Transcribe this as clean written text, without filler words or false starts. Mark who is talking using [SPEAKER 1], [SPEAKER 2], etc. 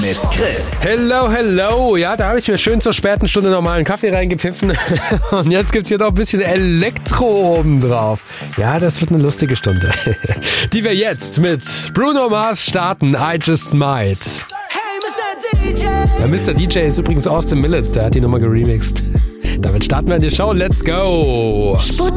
[SPEAKER 1] mit Chris.
[SPEAKER 2] Hello, hello. Ja, da habe ich mir schön zur späten Stunde nochmal einen Kaffee reingepfiffen. Und jetzt gibt's hier noch ein bisschen Elektro obendrauf. Ja, das wird eine lustige Stunde. Die wir jetzt mit Bruno Mars starten. I Just Might.
[SPEAKER 3] Hey, Mr. DJ.
[SPEAKER 2] Ja, Mr. DJ ist übrigens Austin Millets, der hat die Nummer geremixed. Damit starten wir in die Show. Let's go.